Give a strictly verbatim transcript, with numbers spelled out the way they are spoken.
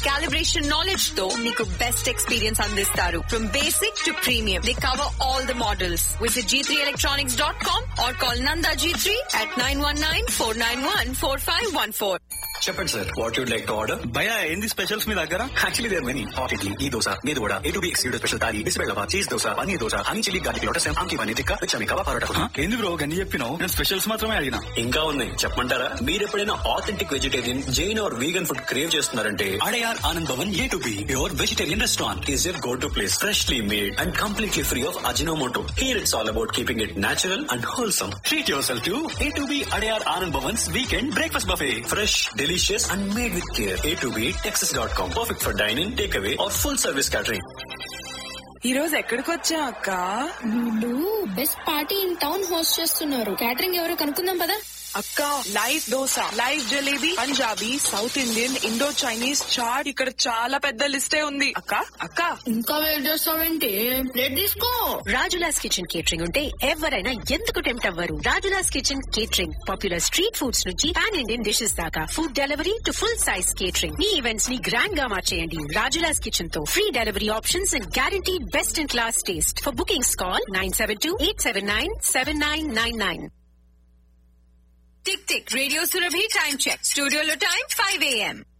calibration knowledge తో మీకు best experience అందిస్తారు. From basic to premium, they cover all the models. Visit G three electronics dot com or call Nanda G three at nine one nine, four nine one, four five one four. చెప్పండి sir, what you'd like to order? భయ ఏంది specials మీ దగ్గర? Actually there many. Hot idli, ఈ దోశ, మీద కూడా A to be excluded special thali, బిస్బెల్లవా, cheese dosa, paneer dosa, honey chilli garlic lotus, ఆమ్కి paneer tikka, విచమి kebab parotta. ఏంది bro గన్ని చెప్పినావు? నేను స్పెషల్స్ మాత్రమే అడిగినా. ఇంకా ఉన్నాయి చెప్పమంటారా? మీరు ఎప్పుడైనా authentic vegetarian, Jain are vegan food crave చేస్తున్నారంటే Adyar Anand Bhavan A to be pure vegetarian restaurant is your go to place. Freshly made and completely free of Ajinomoto. Here it's all about keeping it natural and wholesome. Treat your self to A to be Adyar Anand Bhavan's weekend breakfast buffet. Fresh, delicious and made with care. A to B Texas dot com. Perfect for dining, takeaway or full service catering. ఈ రోజు ఎక్కడికి వచ్చా అక్క? వీళ్ళు best party in town host చేస్తున్నారు. Catering ఎవరో కనుక్కుందాం పదా. అక్క, live dosa, live jalebi, Punjabi, south Indian, Indo Chinese, chat, ఇక్కడ చాలా పెద్ద లిస్టే ఉంది. అక్క అక్క ఇంకా వెయిట్ చేస్తావేంటి? ప్లేట్ తీసుకో. రాజులాస్ కిచెన్ కేటరింగ్ ఉంటే ఎవరైనా ఎందుకు టెంప్ట్ అవ్వరు? Rajula's kitchen catering popular street foods నుంచి పాన్ ఇండియన్ డిషెస్ దాకా, food delivery to full size catering. Me events ని గ్రాండ్ గా మార్చేయండి రాజులాస్ కిచెన్ తో. Free delivery options and guarantee best in class taste. For bookings call nine seven two eight seven nine seven nine nine nine. Tick tick radio Surabhi time check. స్టూడియోలో time five AM.